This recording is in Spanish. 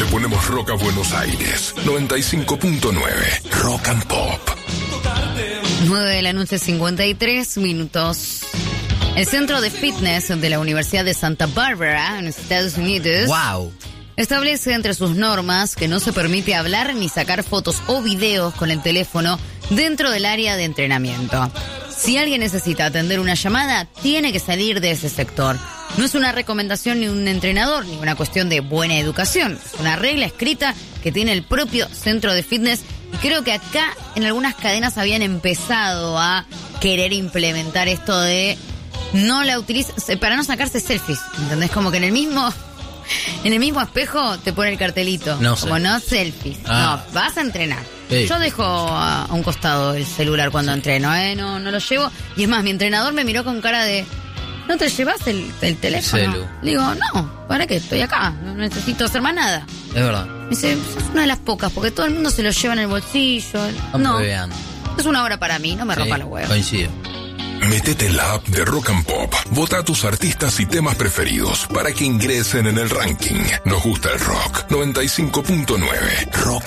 Le ponemos rock a Buenos Aires. 95.9. Rock and Pop. 9 de la noche, 53 minutos. El Centro de Fitness de la Universidad de Santa Bárbara, en Estados Unidos, establece entre sus normas que no se permite hablar ni sacar fotos o videos con el teléfono dentro del área de entrenamiento. Si alguien necesita atender una llamada, tiene que salir de ese sector. No es una recomendación ni un entrenador, ni una cuestión de buena educación. Es una regla escrita que tiene el propio Centro de Fitness. Y creo que acá en algunas cadenas habían empezado a querer implementar esto de no la utilices para no sacarse selfies. ¿Entendés? Como que en el mismo espejo te pone el cartelito. No como no selfies. No, vas a entrenar. Sí. Yo dejo a un costado el celular cuando entreno, no lo llevo. Y es más, mi entrenador me miró con cara de... ¿No te llevas el teléfono? Celu. Le digo, no, ¿para qué? Estoy acá, no necesito hacer más nada. Es verdad. Me dice, es una de las pocas, porque todo el mundo se lo lleva en el bolsillo. No, es una hora para mí, no me rompa los huevos. Coincido. Métete en la app de Rock and Pop. Vota a tus artistas y temas preferidos para que ingresen en el ranking. Nos gusta el rock. 95.9. Rock